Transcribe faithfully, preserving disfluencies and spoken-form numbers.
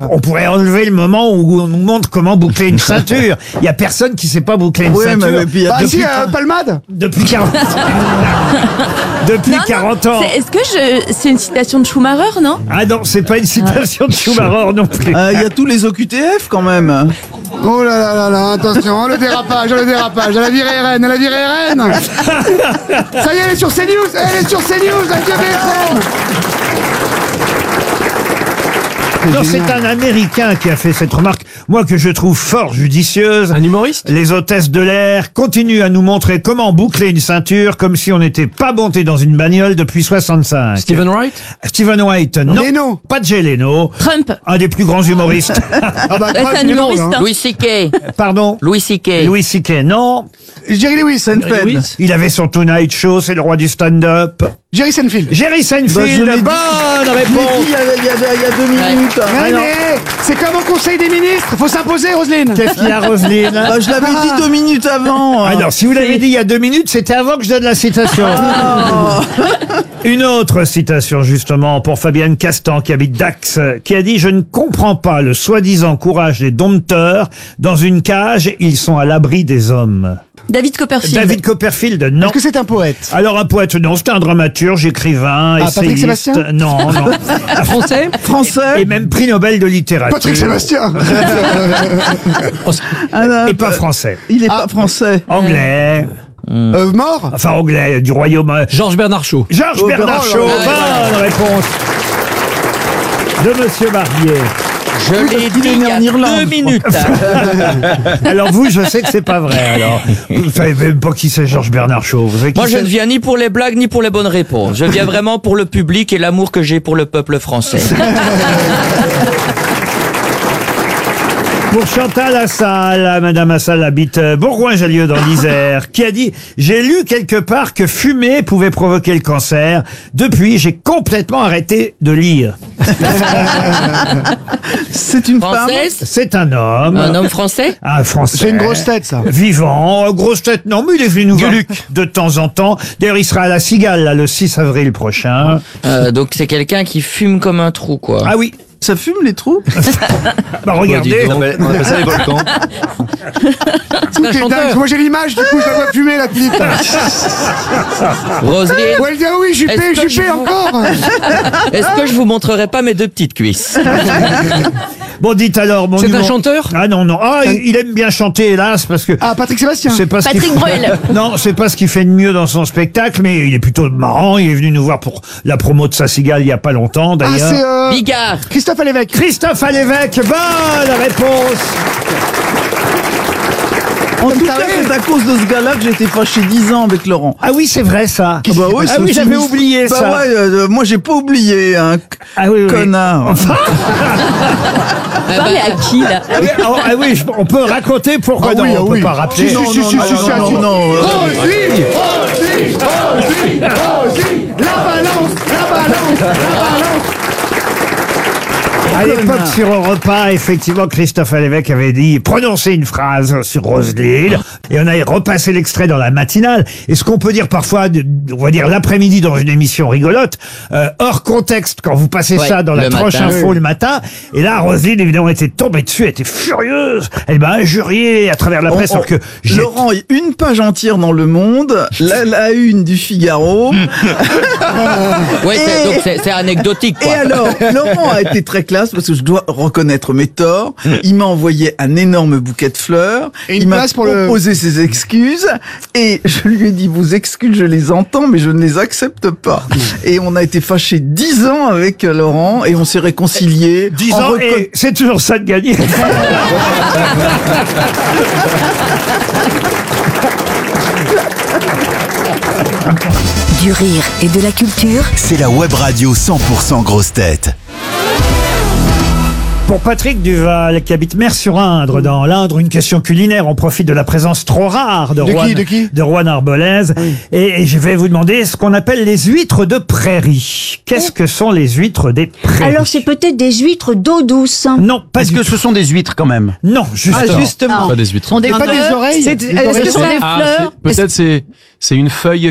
on pourrait enlever le moment où on nous montre comment boucler une ceinture. Il y a personne qui sait pas boucler une Oui, ceinture. mais puis il y a Bah depuis- si, euh, Palmade. Depuis quarante Depuis Non, non, quarante ans. c'est- Est-ce que je... c'est une citation de Schumacher, non? Ah non, c'est pas une citation de Schumacher non plus. Euh, il y a tous les O Q T F quand même. Oh là là là là, attention, le dérapage, le dérapage, elle a viré R N, elle a viré R N. Ça y est, elle est sur CNews, elle est sur CNews, avec B F M. Non, c'est un Américain qui a fait cette remarque, moi que je trouve fort judicieuse. Un humoriste? Les hôtesses de l'air continuent à nous montrer comment boucler une ceinture comme si on n'était pas monté dans une bagnole depuis soixante-cinq. Stephen Wright? Stephen White, non. Leno. Pas de Jay Leno. Trump. Un des plus grands humoristes. Ah bah, Ouais, c'est un il est drôle, humoriste, hein. hein. Louis C K. Pardon. Louis C K. Louis C K, non. Jerry Lewis. Seinfeld. Lewis? Il avait son Tonight Show, c'est le roi du stand-up. Jerry Seinfeld. Jerry Bah, je Seinfeld, l'ai dit. bonne Je l'ai réponse. dit il y a, il y a- il y a deux minutes. Ouais, Ah non. mais c'est comme au Conseil des ministres, faut s'imposer, Roselyne. Qu'est-ce qu'il y a, Roselyne? Bah, je l'avais dit deux minutes avant. Alors, si vous l'avez dit il y a deux minutes, c'était avant que je donne la citation. Une autre citation, justement, pour Fabienne Castan, qui habite Dax, qui a dit « Je ne comprends pas le soi-disant courage des dompteurs. Dans une cage, ils sont à l'abri des hommes. David » Copperfield. David Copperfield, non. Est-ce que c'est un poète? Alors, un poète, non, c'était un dramaturge, écrivain, Ah, Patrick essayiste. Sébastien Non, non. Un français? Français. Et même prix Nobel de littérature. Patrick Sébastien. Ah, non, Et pas français. Il est pas français. Anglais. Euh, mort. Enfin, anglais, du royaume... Georges Bernard Shaw. Georges Oh, Bernard oh, Shaw, là, là, bonne réponse de Monsieur Barbier. Je Oui, l'ai parce qu'il dit est il né y a en Irlande, deux je minutes. Alors vous, je sais que c'est pas vrai. Alors, vous savez même pas qui c'est Georges Bernard Shaw. Vous savez qui Moi, je c'est ne viens ni pour les blagues, ni pour les bonnes réponses. Je viens vraiment pour le public et l'amour que j'ai pour le peuple français. Pour Chantal Assal, Madame Assal habite euh, Bourgoin-Jallieu dans l'Isère, qui a dit « J'ai lu quelque part que fumer pouvait provoquer le cancer. Depuis, j'ai complètement arrêté de lire. C'est une femme. Française? » C'est un homme. Un homme français? Un Français. C'est une grosse tête, ça. Vivant, euh, grosse tête, non, mais il est venu nous voir de temps en temps. D'ailleurs, il sera à la Cigale, là, le six avril prochain. Euh, donc c'est quelqu'un qui fume comme un trou, quoi. Ah oui, Ça fume les trous. bah regardez. On appelle ça les volcans. C'est un chanteur. Moi j'ai l'image, du coup je la vois fumer la petite. Roselyne, Ouais, elle dit ah oui, Juppé, Est-ce que Juppé je- encore. est-ce que je vous montrerai pas mes deux petites cuisses? Bon, dites alors, mon C'est un humour- chanteur? Ah non, non. Ah, il, il aime bien chanter, hélas, parce que... Ah, Patrick Sébastien. C'est pas ce qu'il Patrick fait- Bruel. Non, c'est pas ce qu'il fait de mieux dans son spectacle, mais il est plutôt marrant. Il est venu nous voir pour la promo de sa cigale il y a pas longtemps, Ah, d'ailleurs. c'est euh, Bigard. Christophe Alévèque. Christophe Alévèque, bonne réponse. En tout ça cas, arrive. c'est à cause de ce gars-là que j'ai été fâché dix ans avec Laurent. Ah oui, c'est vrai, ça. Ah bah ouais, ah c'est oui, aussi j'avais une- oublié bah ça. ouais, euh, moi j'ai pas oublié, hein. Ah oui, oui. Connard. Parlez à qui, là? Ah oui, ah, ah oui, je- on peut raconter pourquoi Ah non, oui, ah on peut oui. pas rappeler. Si, si, si, si, si, si, non, si. non, non, euh, Roselyne, Roselyne, Roselyne, Roselyne. La balance, la balance, la balance. À l'époque, Connard. sur Europe un, effectivement, Christophe Alévèque avait dit, prononcé une phrase sur Roselyne, et on a repassé l'extrait dans la matinale. Et ce qu'on peut dire parfois, de- on va dire l'après-midi dans une émission rigolote, euh, hors contexte, quand vous passez Ouais, ça dans la le tranche matin. info le matin, et là, Roselyne, évidemment, était tombée dessus, elle était furieuse, elle m'a injurié à travers la presse, on- alors que j'ai- Laurent, une page entière dans Le Monde, la, la une du Figaro. Ouais, c'est- Et- donc c'est c'est anecdotique, Et quoi. alors, Laurent a été très classe parce que je dois reconnaître mes torts. Il m'a envoyé un énorme bouquet de fleurs. Et une il m'a place pour le- proposé ses excuses. Et je lui ai dit, vos excuses, je les entends, mais je ne les accepte pas. Et on a été fâchés dix ans avec euh, Laurent et on s'est réconciliés. dix en ans, recon- et c'est toujours ça de gagner. Du rire et de la culture. C'est la web radio cent pour cent grosse tête. Pour Patrick Duval, qui habite Mer-sur-Indre, dans l'Indre, une question culinaire. On profite de la présence trop rare de, De qui, Juan, de qui Juan Arbolez. Et, et je vais vous demander ce qu'on appelle les huîtres de prairie. Qu'est-ce que sont les huîtres des prairies? Alors c'est peut-être des huîtres d'eau douce. Non, pas Est-ce du que tout. ce sont des huîtres quand même? Non, justement. Ah, justement. Pas des huîtres. Sont des Pas des fleurs? oreilles. C'est- Des Est-ce oreilles. que ce sont des Ah, fleurs? c'est- peut-être c'est c'est une feuille